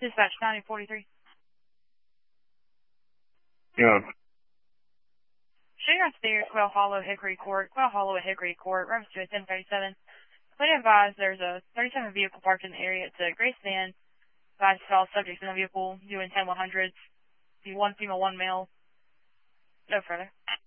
Dispatch 9043. Yeah. Shooting on stairs, Quail Hollow, Hickory Court, reference to a 1037. Please advise there's a 37 vehicle parked in the area. It's a gray sedan. Advise all subjects in the vehicle doing 10-100s. Be one female, one male. No further.